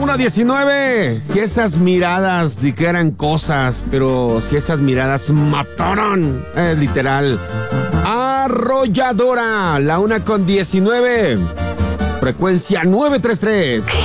1:19. Si esas miradas dijeran cosas, pero si esas miradas mataron, es literal. Arrolladora, la 1:19. Frecuencia 933.